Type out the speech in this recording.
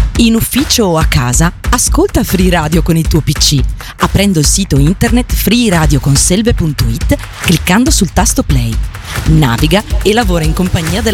In ufficio o a casa, ascolta Free Radio con il tuo PC, aprendo il sito internet freeradioconselve.it, cliccando sul tasto play. Naviga e lavora in compagnia della